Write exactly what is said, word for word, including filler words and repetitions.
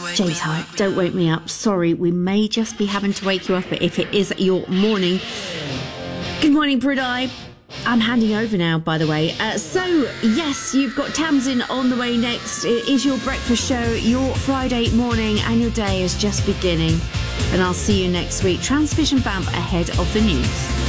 James, hi. Don't wake me up. Sorry, we may just be having to wake you up if it is your morning. Good morning, Brudai. I'm handing over now, by the way. Uh, so, yes, you've got Tamsin on the way next. It is your breakfast show, your Friday morning, and your day is just beginning. And I'll see you next week. Transvision Vamp ahead of the news.